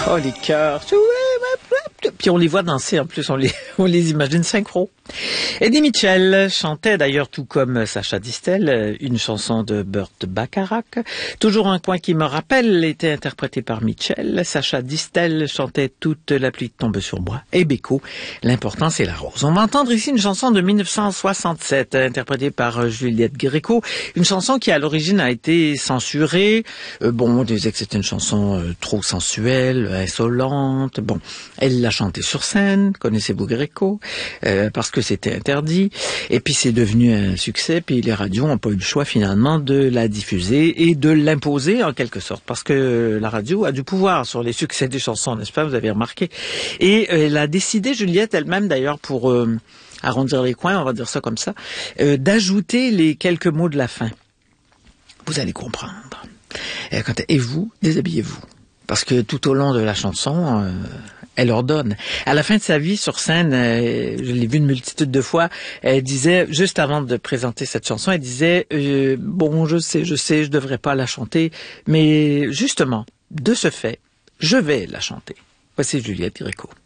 Oh, les chœurs. Puis on les voit danser en plus, on les imagine synchro. Eddie Mitchell chantait d'ailleurs, tout comme Sacha Distel, une chanson de Burt Bacharach. Toujours un coin qui me rappelle était interprété par Mitchell. Sacha Distel chantait Toute la pluie tombe sur moi. Et Beko, l'important c'est la rose. On va entendre ici une chanson de 1967 interprétée par Juliette Gréco. Une chanson qui à l'origine a été censurée. On disait que c'était une chanson trop sensuelle, insolente. Bon, elle l'a chantée sur scène, connaissez-vous Gréco, parce que c'était interdit. Et puis c'est devenu un succès, puis les radios n'ont pas eu le choix finalement de la diffuser et de l'imposer en quelque sorte, parce que la radio a du pouvoir sur les succès des chansons, n'est-ce pas, vous avez remarqué. Et elle a décidé, Juliette elle-même d'ailleurs, pour arrondir les coins, on va dire ça comme ça, d'ajouter les quelques mots de la fin. Vous allez comprendre. Et vous, déshabillez-vous. Parce que tout au long de la chanson, elle ordonne. À la fin de sa vie sur scène, je l'ai vu une multitude de fois, elle disait, juste avant de présenter cette chanson, elle disait, je sais, je devrais pas la chanter, mais justement, de ce fait, je vais la chanter. Voici Juliette Gréco.